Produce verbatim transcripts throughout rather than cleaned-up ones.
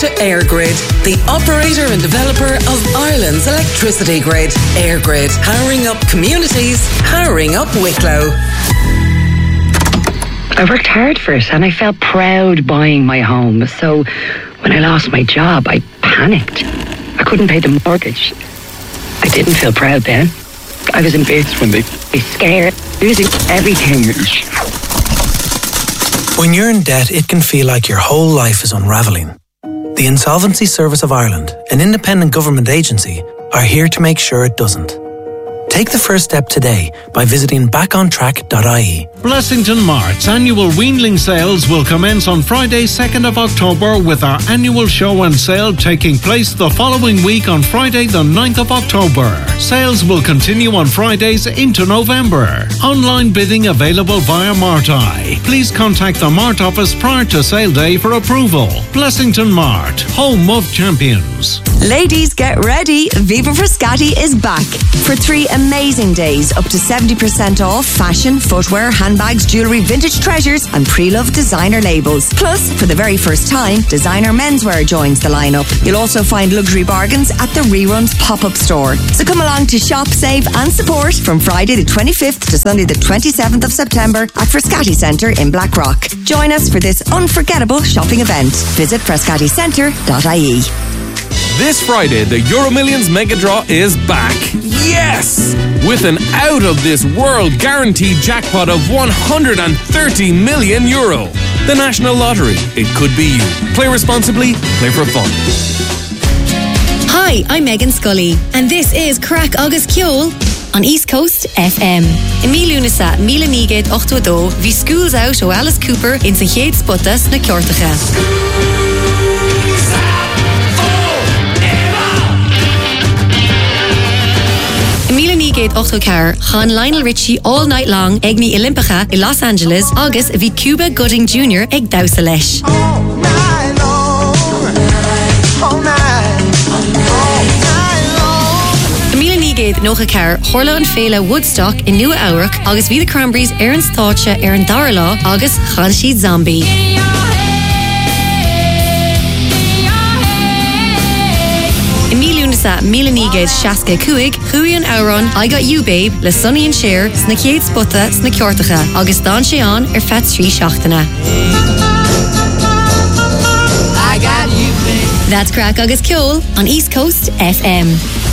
To EirGrid, the operator and developer of Ireland's electricity grid. EirGrid, powering up communities, powering up Wicklow. I worked hard for it and I felt proud buying my home. So when I lost my job, I panicked. I couldn't pay the mortgage. I didn't feel proud then. I was embarrassed when they, they scared, losing everything. When you're in debt, it can feel like your whole life is unravelling. The Insolvency Service of Ireland, an independent government agency, are here to make sure it doesn't. Take the first step today by visiting back on track dot I E. Blessington Mart's annual Weanling sales will commence on Friday, second of October, with our annual show and sale taking place the following week on Friday, the ninth of October. Sales will continue on Fridays into November. Online bidding available via Marti. Please contact the Mart office prior to sale day for approval. Blessington Mart, home of champions. Ladies, get ready. Viva Frascati is back for three amazing days, up to seventy percent off fashion, footwear, handbags, jewellery, vintage treasures and pre-loved designer labels. Plus, for the very first time, designer menswear joins the lineup. You'll also find luxury bargains at the Reruns pop-up store. So come along to shop, save and support from Friday the twenty-fifth to Sunday the twenty-seventh of September at Frascati Centre in Blackrock. Join us for this unforgettable shopping event. Visit frascati centre dot I E. This Friday, the Euromillions Mega Draw is back. Yes! With an out-of-this-world guaranteed jackpot of one hundred thirty million euro. The National Lottery. It could be you. Play responsibly. Play for fun. Hi, I'm Megan Scully, and this is Crack Agus Ceol on East Coast F M. In Milunisa, Milanigate ochtuado, vi schools out o Alice Cooper in sa chéad spotas na Ceortacha. Gate Autocar, Han Lionel Richie all night long, Egni Olympica in Los Angeles, August V Cuba Gooding Junior Eg Dausa Lesh. All night long, all night, all night long. Amelia Negate Nochacar, Horla and Fela Woodstock in Nua Auruk, August V the Cranberries, Aaron Staucha, Aaron Darla, August Khanshid Zombie. Sa Milanigate Shaska Cuig, Hui and Auron, I Got You Babe, Le Sonny and Cher, Snakiate Sputta, Snakiortacha, August Don Sheon, Er Fat Sri Shachtana. I got you, babe. That's Crack Agus Ceol on East Coast F M.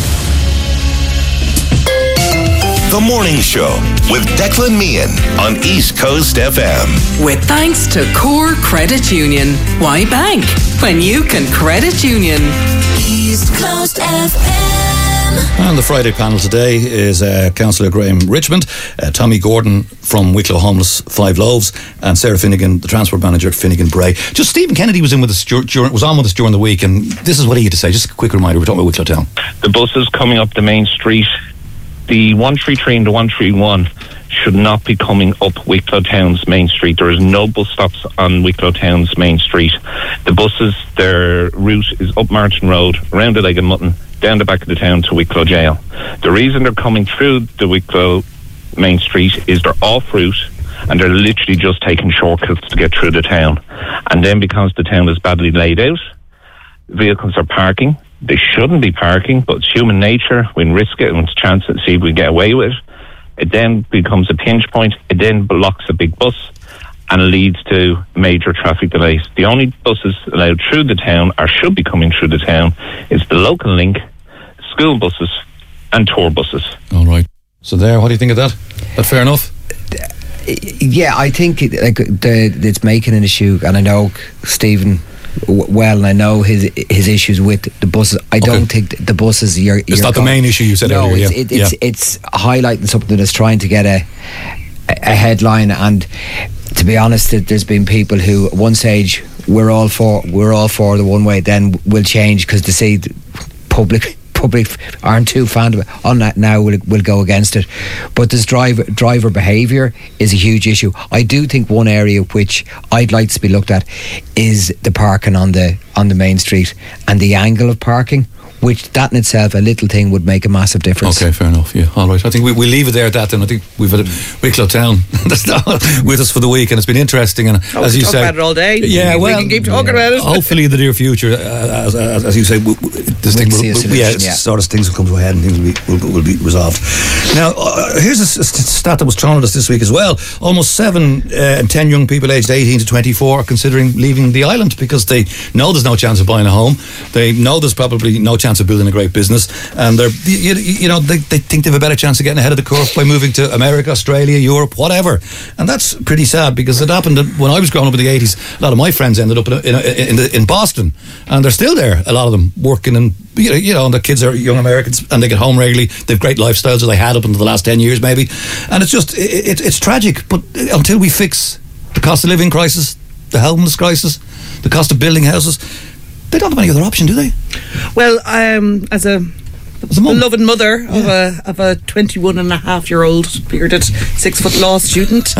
The Morning Show with Declan Meehan on East Coast F M. With thanks to Core Credit Union. Why bank when you can credit union? East Coast F M. And the Friday panel today is uh, Councillor Graham Richmond, uh, Tommy Gordon from Wicklow Homeless Five Loaves, and Sarah Finnegan, the transport manager at Finnegan Bray. Just Stephen Kennedy was in with us during, was on with us during the week, and this is what he had to say. Just a quick reminder, we're talking about Wicklow Town. The buses coming up the main street, the one thirty-three and the one thirty-one should not be coming up Wicklow Town's main street. There is no bus stops on Wicklow Town's main street. The buses, their route is up Martin Road, around the Leg of Mutton, down the back of the town to Wicklow Jail. The reason they're coming through the Wicklow main street is they're off route and they're literally just taking shortcuts to get through the town. And then because the town is badly laid out, vehicles are parking. They shouldn't be parking, but it's human nature. We risk it and it's a chance to see if we get away with it. It then becomes a pinch point. It then blocks a big bus and it leads to major traffic delays. The only buses allowed through the town, or should be coming through the town, is the local link, school buses and tour buses. All right. So there, what do you think of that? That fair enough? Yeah, I think it, like the, it's making an issue, and I know Stephen well, and I know his his issues with the buses. I okay. don't think the buses. You're, it's you're not going, the main issue you said no, earlier. It's, yeah. it, it's, yeah. it's highlighting something that's trying to get a a headline. And to be honest, there's been people who at one stage we're all for we're all for the one way, then will change because they see the public. public aren't too fond of it. On that now will will go against it. But this driver driver behaviour is a huge issue. I do think one area which I'd like to be looked at is the parking on the on the main street and the angle of parking. which that in itself, a little thing, would make a massive difference. Okay, fair enough. Yeah, all right. I think we we leave it there at that. Then I think we've had a Wicklow Town that's now with us for the week, and it's been interesting. And oh, as we you talk say, about it all day. Yeah, we well, can keep talking yeah. about it. Hopefully, in the near future, uh, as, as, as you say, w- w- this We'll thing see a will, solution, yeah, yeah. sort of things will come to a head and things will be will, will be resolved. Now, uh, here's a s- stat that was thrown at us this week as well. Almost seven uh, and ten young people aged eighteen to twenty-four are considering leaving the island because they know there's no chance of buying a home. They know there's probably no chance of building a great business, and they're you, you know they, they think they have a better chance of getting ahead of the curve by moving to America, Australia, Europe, whatever. And that's pretty sad because it happened when I was growing up in the eighties. A lot of my friends ended up in in, in, the, in Boston, and they're still there. A lot of them working, and you know, you know, and the kids are young Americans, and they get home regularly. They've great lifestyles, as they had up until the last ten years, maybe. And it's just it, it, it's tragic. But until we fix the cost of living crisis, the homeless crisis, the cost of building houses, they don't have any other option, do they? Well, um, as a beloved mother of yeah. a of a twenty-one and a half year old bearded six foot law student,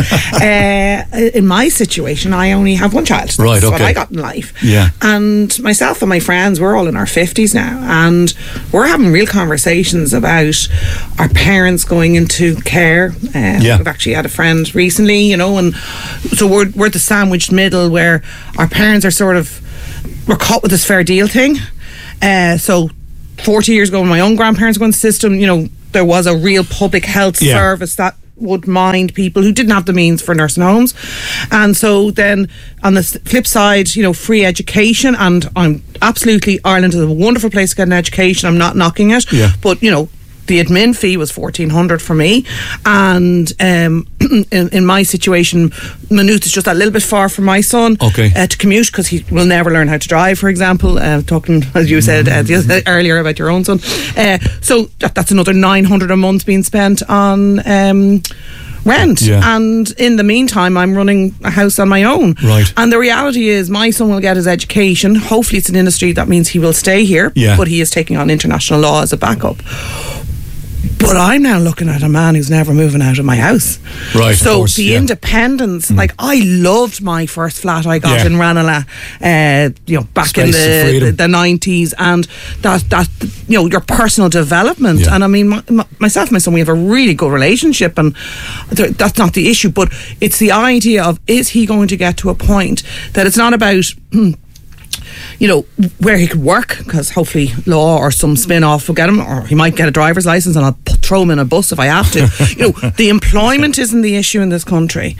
uh, in my situation, I only have one child. That's right, okay. what I got in life. Yeah. And myself and my friends, we're all in our fifties now, and we're having real conversations about our parents going into care. Uh, yeah. We've actually had a friend recently, you know, and so we're we're the sandwiched middle where our parents are sort of we're caught with this fair deal thing. Uh, so. forty years ago when my own grandparents were in the system, you know, there was a real public health yeah. service that would mind people who didn't have the means for nursing homes. And so then on the flip side, you know, free education, and I'm absolutely, Ireland is a wonderful place to get an education, I'm not knocking it, yeah. but you know, the admin fee was fourteen hundred for me, and um, in, in my situation, Maynooth is just a little bit far from my son okay. uh, to commute because he will never learn how to drive, for example. Uh, talking as you said uh, the other, earlier about your own son, uh, so that, that's another nine hundred a month being spent on um, rent. Yeah. And in the meantime, I'm running a house on my own. Right. And the reality is, my son will get his education. Hopefully, it's an industry that means he will stay here. Yeah. But he is taking on international law as a backup. But I'm now looking at a man who's never moving out of my house. Right. So of course, the yeah. independence, mm. like I loved my first flat I got yeah. in Ranelagh, uh, you know, back Space in the, the the nineties, and that that you know your personal development. Yeah. And I mean, my, my, myself and my son, we have a really good relationship, and th- that's not the issue. But it's the idea of, is he going to get to a point that it's not about. Hmm, you know, where he could work, because hopefully law or some spin-off will get him, or he might get a driver's license and I'll p- throw him in a bus if I have to. You know, the employment isn't the issue in this country.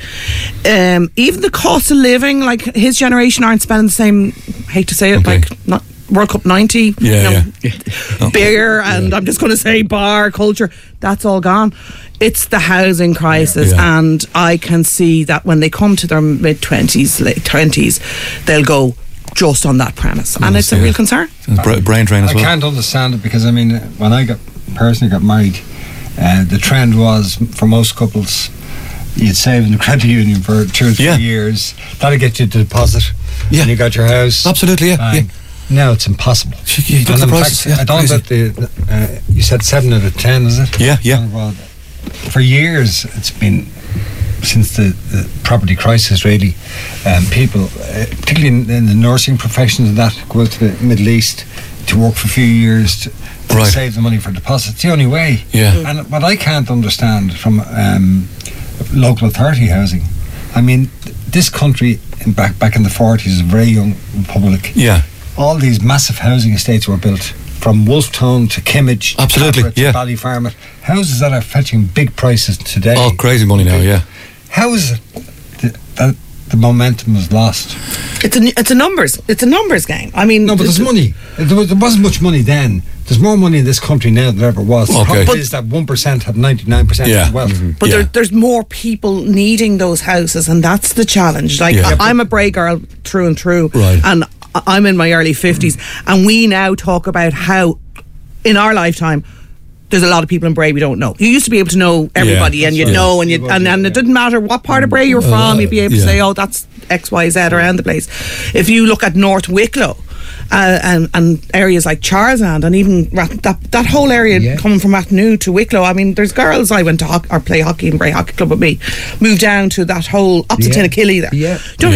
Um, even the cost of living, like his generation aren't spending the same, I hate to say it, okay. like not World Cup ninety, yeah, you know, yeah. beer and yeah. I'm just going to say bar culture, that's all gone. It's the housing crisis, yeah. and I can see that when they come to their mid-twenties, late twenties, they'll go just on that premise, and yes, it's a yeah. real concern. Bra- brain drain as I well. I can't understand it because I mean, when I got personally got married, uh, the trend was for most couples, you'd save in the credit union for two or three yeah. years. That'll get you the deposit. Yeah, and you got your house. Absolutely, yeah. yeah. Now it's impossible. You got the prices, fact, yeah, I don't know that the uh, you said seven out of ten, is it? Yeah, yeah. Well, for years it's been. Since the, the property crisis, really, um, people, uh, particularly in, in the nursing professions and that, go out to the Middle East to work for a few years to, to right. save the money for deposits. It's the only way. Yeah. And what I can't understand from um, local authority housing, I mean, th- this country in back back in the forties is a very young republic. Yeah. All these massive housing estates were built. From Wolftown to Kimmage, to absolutely, Capra, to yeah. Ballyfarmit, houses that are fetching big prices today. Oh, crazy money now, yeah. How is it that, that the momentum was lost? It's a it's a numbers it's a numbers game. I mean, no, but there's money. There, was, there wasn't much money then. There's more money in this country now than there ever was. The okay. problem is that one percent have ninety-nine percent yeah. of wealth. Mm-hmm. But yeah. there, there's more people needing those houses, and that's the challenge. Like yeah. I, I'm a Bray girl through and through, right. and I'm in my early fifties, mm-hmm. and we now talk about how in our lifetime there's a lot of people in Bray we don't know. You used to be able to know everybody, yeah, and you'd right. know, and, you'd, and, and it didn't matter what part of Bray you're from, uh, you'd be able to yeah. say, oh, that's X Y Z around the place. If you look at North Wicklow, Uh, and, and areas like Charlesland, and even Rat- that that whole area yeah. coming from Rathnew to Wicklow. I mean, there's girls I went to ho- or play hockey in Bray Hockey Club with me, moved down to that whole up to yeah. Tinakilly there. Yeah. Don't yeah.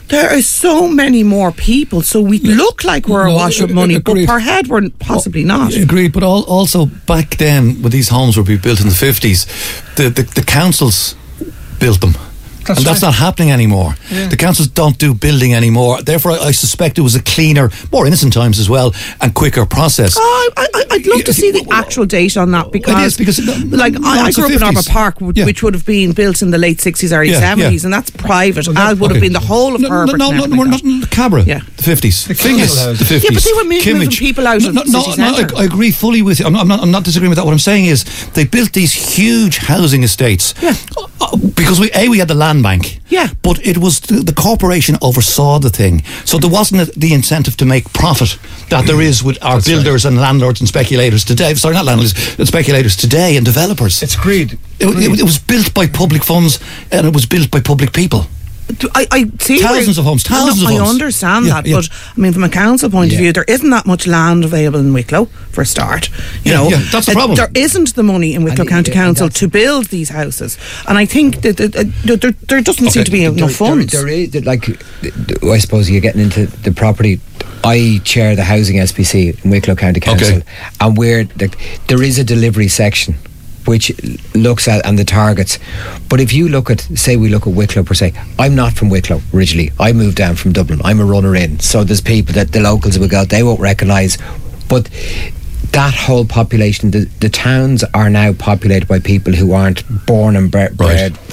there are so many more people, so we look like we're No, awash of uh, money, agreed. but per head we're possibly not. Agreed, but al- also back then, when these homes were being built in the fifties, the, the, the councils built them. That's and that's right. not happening anymore. Yeah. The councils don't do building anymore. Therefore, I, I suspect it was a cleaner, more innocent times as well, and quicker process. Oh, I, I, I'd love to see the actual date on that because, It is, because it- like, no, I, I it's grew the up in Arbor fifties. Park, w- Yeah. which would have been built in the late sixties, early Yeah, seventies, yeah. and that's private, Well, as would okay. have been the whole of No, Herbert. no, and no, no, everything we're like not in Cabra. Yeah. The fifties. The Fingers. council The fifties. Yeah, but they were moving Kimmage. people out of no, the no, city no, centre. I, I agree fully with you. I'm not, I'm, not, I'm not disagreeing with that. What I'm saying is they built these huge housing estates. Yeah. Uh, Because we, A, we had the land bank. Yeah. But it was the, the corporation oversaw the thing. So there wasn't a, the incentive to make profit that there is with our That's builders and landlords and speculators today. Sorry, not landlords, but speculators today and developers. It's greed. It, it, it was built by public funds and it was built by public people. I, I see Thousands where- of homes, thousands I, of know, homes. I understand Yeah, that, yeah. but I mean, from a council point Yeah. of view, there isn't that much land available in Wicklow for a start. You Yeah, know, yeah, that's the Uh, problem. There isn't the money in Wicklow And it- County and Council that's- to build these houses, and I think that, that, that there, there doesn't seem Okay. to be enough There- funds. There, there is, like, I suppose you're getting into the property. I chair the Housing S P C in Wicklow County Council, Okay. and we're, like, there is a delivery section which looks at and the targets. But if you look at, say we look at Wicklow per se, I'm not from Wicklow originally. I moved down from Dublin. I'm a runner in. So there's people that the locals will go, they won't recognise. But that whole population, the, the towns are now populated by people who aren't born and bre- bred